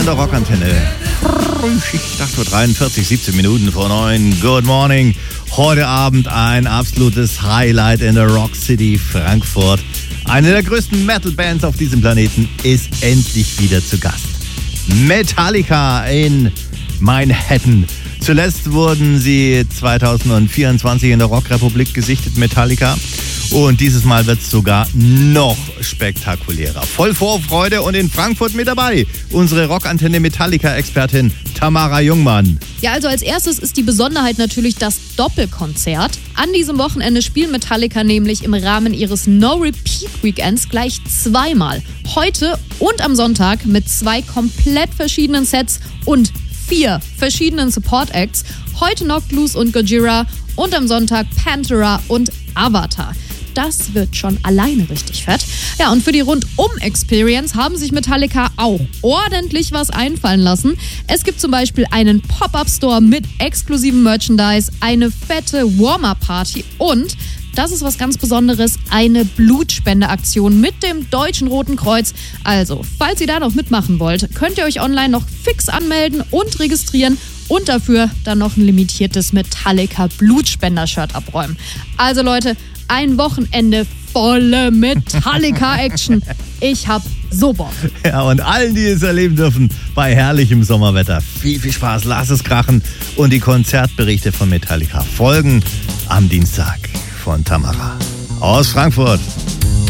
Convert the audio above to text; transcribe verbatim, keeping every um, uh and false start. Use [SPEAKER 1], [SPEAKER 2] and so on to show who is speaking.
[SPEAKER 1] in der Rockantenne. acht Uhr dreiundvierzig, siebzehn Minuten vor neun. Good morning. Heute Abend ein absolutes Highlight in der Rock City Frankfurt. Eine der größten Metal-Bands auf diesem Planeten ist endlich wieder zu Gast. Metallica in Manhattan. Zuletzt wurden sie zwanzig vierundzwanzig in der Rockrepublik gesichtet, Metallica. Und dieses Mal wird es sogar noch spektakulärer. Voll Vorfreude und in Frankfurt mit dabei unsere Rockantenne Metallica-Expertin Tamara Jungmann.
[SPEAKER 2] Ja, also als erstes ist die Besonderheit natürlich das Doppelkonzert. An diesem Wochenende spielen Metallica nämlich im Rahmen ihres No-Repeat-Weekends gleich zweimal. Heute und am Sonntag mit zwei komplett verschiedenen Sets und vier verschiedenen Support-Acts. Heute Knocked Loose und Gojira und am Sonntag Pantera und Avatar. Das wird schon alleine richtig fett. Ja, und für die Rundum-Experience haben sich Metallica auch ordentlich was einfallen lassen. Es gibt zum Beispiel einen Pop-Up-Store mit exklusivem Merchandise, eine fette Warm-Up-Party und, das ist was ganz Besonderes, eine Blutspendeaktion mit dem Deutschen Roten Kreuz. Also, falls ihr da noch mitmachen wollt, könnt ihr euch online noch fix anmelden und registrieren und dafür dann noch ein limitiertes Metallica Blutspender-Shirt abräumen. Also Leute, ein Wochenende volle Metallica-Action. Ich hab so Bock.
[SPEAKER 1] Ja, und allen, die es erleben dürfen, bei herrlichem Sommerwetter. Viel, viel Spaß, lass es krachen. Und die Konzertberichte von Metallica folgen am Dienstag von Tamara aus Frankfurt.